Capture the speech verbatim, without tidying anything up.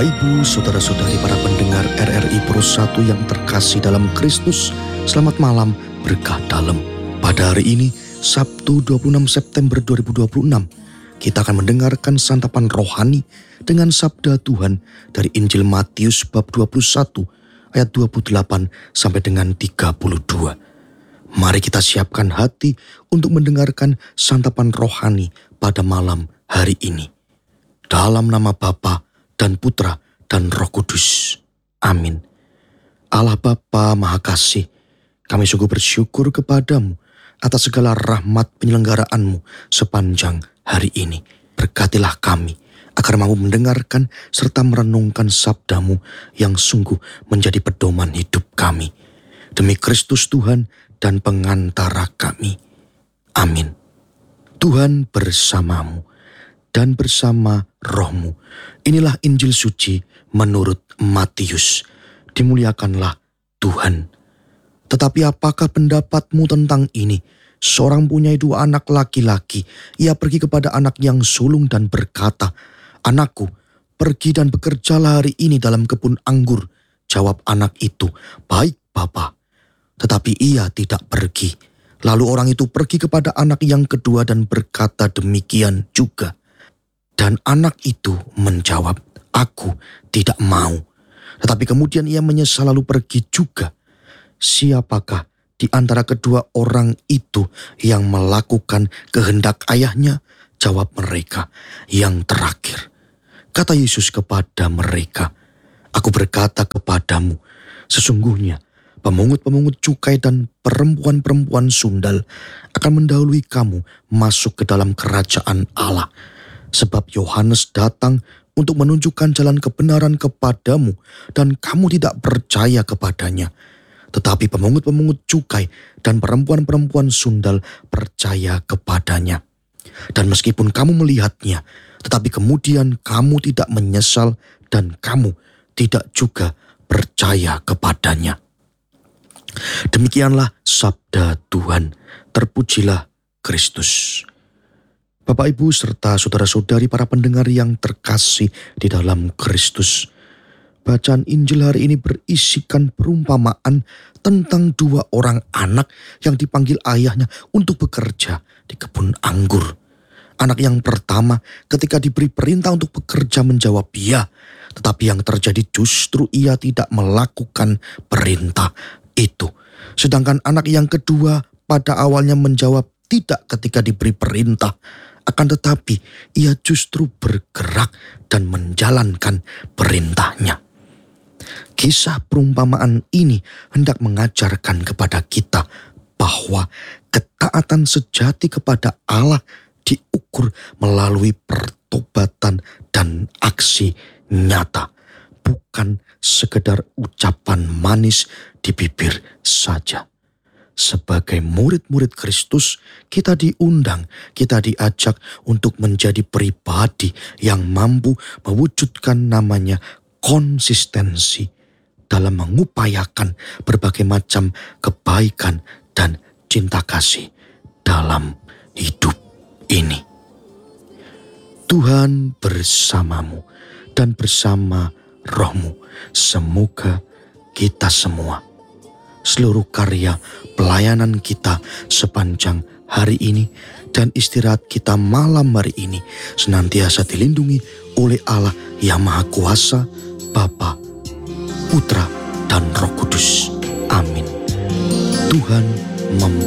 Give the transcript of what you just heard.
Bapak Ibu, saudara-saudari para pendengar R R I Pro satu yang terkasih dalam Kristus, selamat malam berkah dalam. Pada hari ini, Sabtu dua puluh enam September dua ribu dua puluh enam, kita akan mendengarkan santapan rohani dengan sabda Tuhan dari Injil Matius bab dua puluh satu ayat dua puluh delapan sampai dengan tiga puluh dua. Mari kita siapkan hati untuk mendengarkan santapan rohani pada malam hari ini. Dalam nama Bapa dan Putra dan Roh Kudus. Amin. Allah Bapa Maha Kasih, kami sungguh bersyukur kepadamu atas segala rahmat penyelenggaraanmu sepanjang hari ini. Berkatilah kami agar mampu mendengarkan serta merenungkan sabdamu yang sungguh menjadi pedoman hidup kami. Demi Kristus Tuhan dan pengantara kami. Amin. Tuhan bersamamu dan bersama rohmu. Inilah Injil suci menurut Matius. Dimuliakanlah Tuhan. Tetapi apakah pendapatmu tentang ini? Seorang punya dua anak laki-laki. Ia pergi kepada anak yang sulung dan berkata, "Anakku, pergi dan bekerjalah hari ini dalam kebun anggur." Jawab anak itu, "Baik, Bapa." Tetapi ia tidak pergi. Lalu orang itu pergi kepada anak yang kedua dan berkata demikian juga. Dan anak itu menjawab, "Aku tidak mau." Tetapi kemudian ia menyesal lalu pergi juga. Siapakah di antara kedua orang itu yang melakukan kehendak ayahnya? Jawab mereka, "Yang terakhir." Kata Yesus kepada mereka, "Aku berkata kepadamu, sesungguhnya pemungut-pemungut cukai dan perempuan-perempuan sundal akan mendahului kamu masuk ke dalam kerajaan Allah. Sebab Yohanes datang untuk menunjukkan jalan kebenaran kepadamu dan kamu tidak percaya kepadanya. Tetapi pemungut-pemungut cukai dan perempuan-perempuan sundal percaya kepadanya. Dan meskipun kamu melihatnya, tetapi kemudian kamu tidak menyesal dan kamu tidak juga percaya kepadanya." Demikianlah sabda Tuhan. Terpujilah Kristus. Bapak Ibu serta saudara-saudari para pendengar yang terkasih di dalam Kristus. Bacaan Injil hari ini berisikan perumpamaan tentang dua orang anak yang dipanggil ayahnya untuk bekerja di kebun anggur. Anak yang pertama ketika diberi perintah untuk bekerja menjawab ya, tetapi yang terjadi justru ia tidak melakukan perintah itu. Sedangkan anak yang kedua pada awalnya menjawab tidak ketika diberi perintah, akan tetapi ia justru bergerak dan menjalankan perintahnya. Kisah perumpamaan ini hendak mengajarkan kepada kita bahwa ketaatan sejati kepada Allah diukur melalui pertobatan dan aksi nyata, bukan sekedar ucapan manis di bibir saja. Sebagai murid-murid Kristus, kita diundang, kita diajak untuk menjadi pribadi yang mampu mewujudkan namanya konsistensi dalam mengupayakan berbagai macam kebaikan dan cinta kasih dalam hidup ini. Tuhan bersamamu dan bersama rohmu. Semoga kita semua, seluruh karya pelayanan kita sepanjang hari ini dan istirahat kita malam hari ini senantiasa dilindungi oleh Allah yang Maha Kuasa, Bapa, Putra, dan Roh Kudus. Amin. Tuhan memberkati.